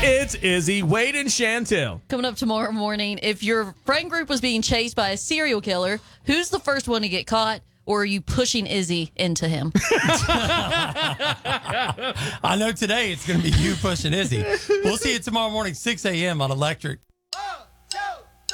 It's Izzy, Wade, and Chantel. Coming up tomorrow morning, if your friend group was being chased by a serial killer, who's the first one to get caught? Or are you pushing Izzy into him? I know today it's going to be you pushing Izzy. We'll see you tomorrow morning, 6 a.m. on Electric.